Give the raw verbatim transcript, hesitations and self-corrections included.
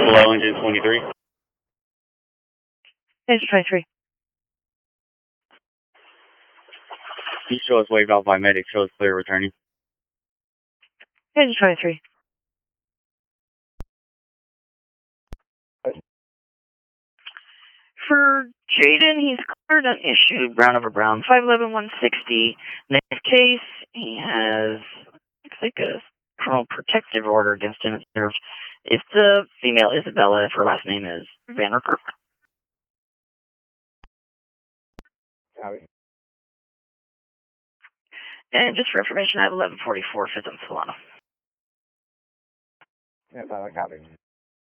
Hello, engine twenty-three. Engine twenty-three. You show us waved off by medic, show us clear returning. Engine twenty-three. For Jaden, he's cleared and issued brown over brown, five eleven one sixty. Negative case. He has, looks like a criminal protective order against him. It's the female Isabella, if her last name is Vanderkirk. Copy. And just for information, I have eleven forty-four, fifth and Solano. Yeah, I copy.